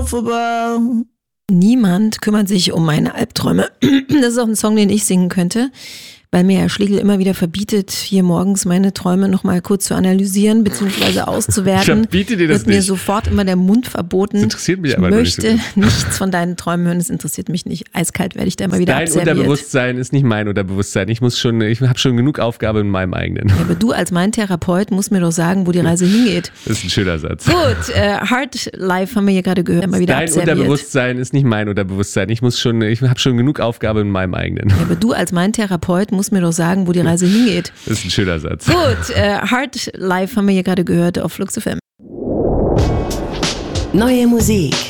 laughable. Niemand kümmert sich um meine Albträume. Das ist auch ein Song, den ich singen könnte, weil mir Herr Schlegel immer wieder verbietet, hier morgens meine Träume nochmal kurz zu analysieren bzw. auszuwerten. Ich verbiete dir das wird mir nicht. sofort immer der Mund verboten. Das interessiert mich ich aber möchte nicht so. nichts von deinen Träumen hören, es interessiert mich nicht. Eiskalt werde ich da immer wieder Dein abserviert. Unterbewusstsein ist nicht mein Unterbewusstsein. Ich habe schon genug Aufgabe in meinem eigenen. Ja, aber du als mein Therapeut musst mir doch sagen, wo die Reise hingeht. Das ist ein schöner Satz. Gut, Hard Life haben wir hier gerade gehört, immer wieder Dein abserviert. Unterbewusstsein ist nicht mein Unterbewusstsein. Ich habe schon genug Aufgabe in meinem eigenen. Ja, aber du als mein Therapeut musst mir doch sagen, wo die Reise hingeht. Das ist ein schöner Satz. Gut, Hard Life haben wir hier gerade gehört auf Flux FM. Neue Musik